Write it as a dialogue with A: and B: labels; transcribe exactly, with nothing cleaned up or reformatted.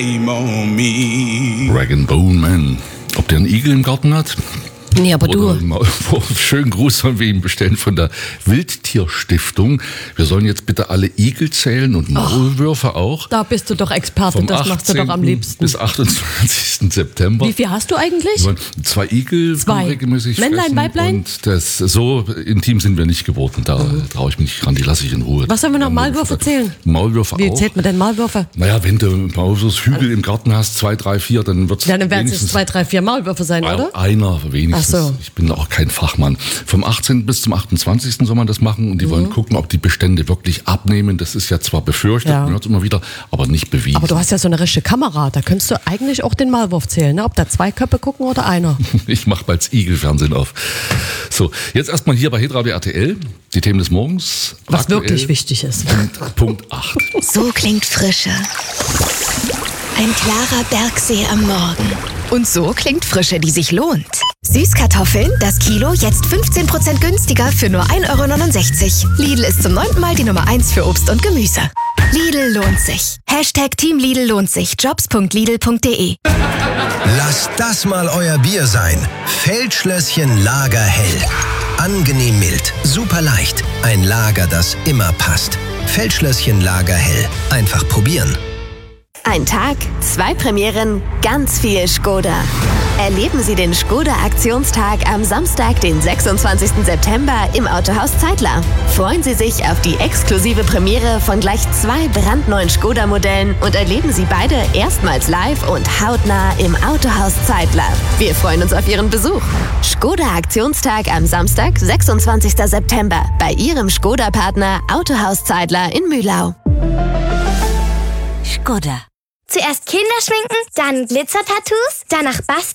A: Rag and Bone Man. Ob der einen Igel im Garten hat?
B: Nee, aber
A: Oder
B: du.
A: Maulwurf. Schönen Gruß sollen wir ihm bestellen von der Wildtierstiftung. Wir sollen jetzt bitte alle Igel zählen und Maulwürfe auch.
B: Da bist du doch Experte,
A: Vom
B: das machst du doch am liebsten.
A: bis achtundzwanzigsten September.
B: Wie viel hast du eigentlich?
A: Wir wollen zwei Igel
B: Zwei.
A: regelmäßig
B: Männlein,
A: fressen.
B: Weiblein?
A: Und das, so intim sind wir nicht geworden. Da mhm. traue ich mich nicht ran, die lasse ich in Ruhe.
B: Was sollen wir noch Maulwürfe zählen?
A: Maulwürfe
B: Wie
A: auch.
B: zählt man denn Maulwürfe?
A: Naja, wenn du Maulwurfshügel im Garten hast, zwei, drei, vier, dann wird es
B: Ja, dann werden es zwei, drei, vier Maulwürfe sein, oder?
A: Einer wenigstens.
B: Ach so.
A: Ich bin auch kein Fachmann. Vom achtzehnten bis zum achtundzwanzigsten soll man das machen und die mhm. wollen gucken, ob die Bestände wirklich abnehmen. Das ist ja zwar befürchtet,
B: Ja.
A: man hört es immer wieder, aber nicht bewiesen.
B: Aber du hast ja so eine richtige Kamera, da könntest du eigentlich auch den Maulwurf zählen, ne? Ob da zwei Köpfe gucken oder einer.
A: Ich mache bald das Igelfernsehen auf. So, jetzt erstmal hier bei Hitradio R T L, die Themen des Morgens.
B: Was
A: Aktuell
B: wirklich wichtig ist.
A: Punkt, Punkt acht.
C: So klingt Frische. Ein klarer Bergsee am Morgen. Und so klingt Frische, die sich lohnt. Süßkartoffeln, das Kilo jetzt fünfzehn Prozent günstiger für nur ein Euro neunundsechzig. Lidl ist zum neunten Mal die Nummer eins für Obst und Gemüse. Lidl lohnt sich. Hashtag Team Lidl lohnt sich. jobs punkt lidl punkt de.
D: Lasst das mal euer Bier sein. Feldschlösschen Lagerhell. Angenehm mild, super leicht. Ein Lager, das immer passt. Feldschlösschen Lagerhell. Einfach probieren.
E: Ein Tag, zwei Premieren, ganz viel Skoda. Erleben Sie den Skoda-Aktionstag am Samstag, den sechsundzwanzigsten September im Autohaus Zeitler. Freuen Sie sich auf die exklusive Premiere von gleich zwei brandneuen Skoda-Modellen und erleben Sie beide erstmals live und hautnah im Autohaus Zeitler. Wir freuen uns auf Ihren Besuch. Skoda-Aktionstag am Samstag, sechsundzwanzigsten September bei Ihrem Skoda-Partner Autohaus Zeitler in Mühlau.
F: Skoda.
G: Zuerst Kinder schminken, dann Glitzer-Tattoos, danach basteln